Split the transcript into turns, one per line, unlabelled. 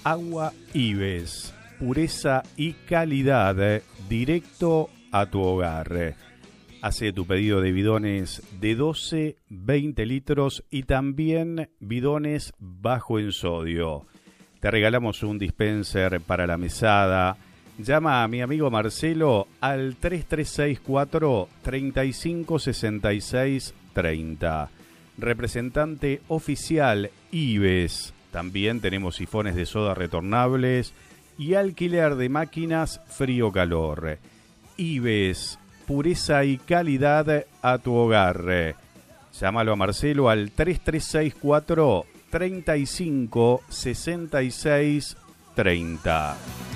Agua Ives, pureza y calidad directo a tu hogar. Hace tu pedido de bidones de 12, 20 litros y también bidones bajo en sodio. Te regalamos un dispenser para la mesada. Llama a mi amigo Marcelo al 3364 3566 30. Representante oficial Ives. También tenemos sifones de soda retornables y alquiler de máquinas frío-calor. Ives, pureza y calidad a tu hogar. Llámalo a Marcelo al 3364 3566 30.